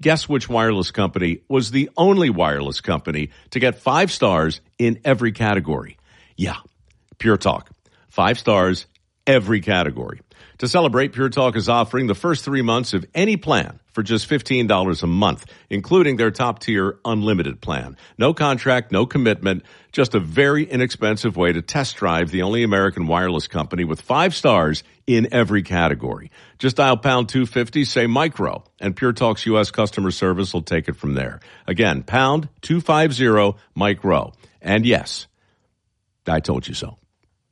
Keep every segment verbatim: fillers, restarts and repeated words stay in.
Guess which wireless company was the only wireless company to get five stars in every category? Yeah, Pure Talk. Five stars, every category. To celebrate, Pure Talk is offering the first three months of any plan for just fifteen dollars a month, including their top-tier unlimited plan. No contract, no commitment, just a very inexpensive way to test drive the only American wireless company with five stars in every category. Just dial pound two fifty, say micro, and Pure Talk's U S customer service will take it from there. Again, pound two fifty, micro. And yes, I told you so.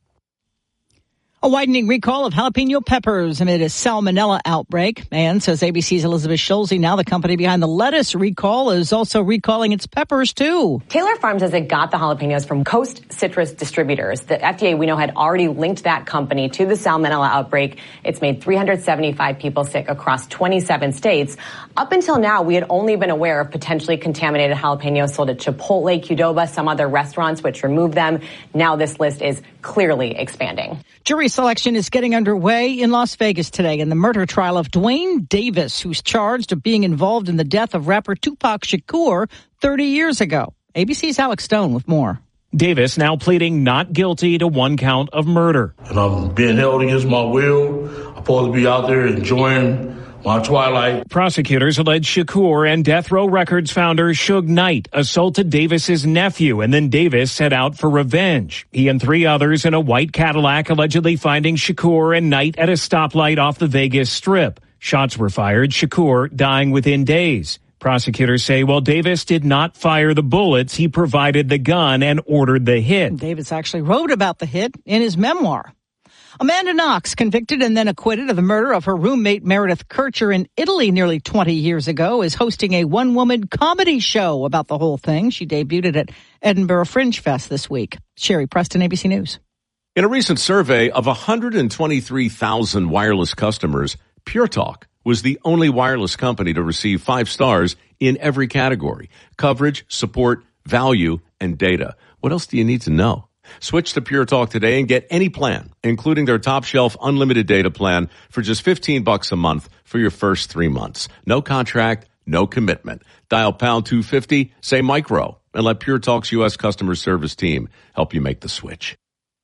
A widening recall of jalapeno peppers amid a salmonella outbreak. And, says A B C's Elizabeth Schulze, now the company behind the lettuce recall is also recalling its peppers, too. Taylor Farms says it got the jalapenos from Coast Citrus Distributors. The F D A, we know, had already linked that company to the salmonella outbreak. It's made three hundred seventy-five people sick across twenty-seven states. Up until now, we had only been aware of potentially contaminated jalapenos sold at Chipotle, Qdoba, some other restaurants, which removed them. Now this list is clearly expanding. Jury selection is getting underway in Las Vegas today in the murder trial of Dwayne Davis, who's charged of being involved in the death of rapper Tupac Shakur thirty years ago. A B C's Alex Stone with more. Davis now pleading not guilty to one count of murder. And I'm being held against my will. I'm supposed to be out there enjoying my twilight. Prosecutors allege Shakur and Death Row Records founder Suge Knight assaulted Davis's nephew, and then Davis set out for revenge. He and three others in a white Cadillac allegedly finding Shakur and Knight at a stoplight off the Vegas Strip. Shots were fired, Shakur dying within days. Prosecutors say while Davis did not fire the bullets, he provided the gun and ordered the hit. Davis actually wrote about the hit in his memoir. Amanda Knox, convicted and then acquitted of the murder of her roommate Meredith Kircher in Italy nearly twenty years ago, is hosting a one-woman comedy show about the whole thing. She debuted at Edinburgh Fringe Fest this week. Sherry Preston, A B C News. In a recent survey of one hundred twenty-three thousand wireless customers, Pure Talk was the only wireless company to receive five stars in every category: coverage, support, value, and data. What else do you need to know? Switch to Pure Talk today and get any plan, including their top shelf unlimited data plan for just fifteen bucks a month for your first three months. No contract, no commitment. Dial pound two fifty, say micro, and let Pure Talk's U S customer service team help you make the switch.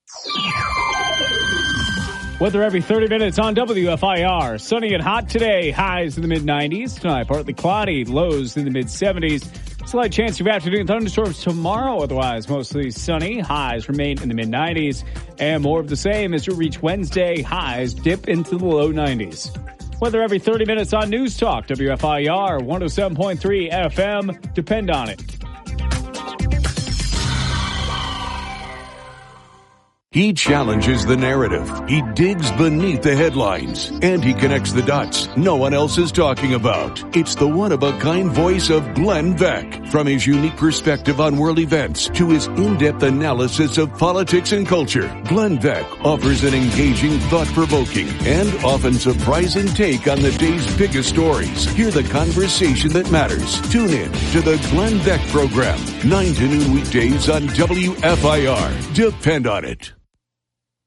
Weather every thirty minutes on W F I R. Sunny and hot today. Highs in the mid nineties. Tonight, partly cloudy. Lows in the mid seventies. Slight chance of afternoon thunderstorms tomorrow. Otherwise, mostly sunny. Highs remain in the mid nineties. And more of the same as we reach Wednesday. Highs dip into the low nineties. Weather every thirty minutes on News Talk. W F I R one oh seven point three F M. Depend on it. He challenges the narrative. He digs beneath the headlines. And he connects the dots no one else is talking about. It's the one-of-a-kind voice of Glenn Beck. From his unique perspective on world events to his in-depth analysis of politics and culture, Glenn Beck offers an engaging, thought-provoking, and often surprising take on the day's biggest stories. Hear the conversation that matters. Tune in to the Glenn Beck Program, nine to noon weekdays on W F I R. Depend on it.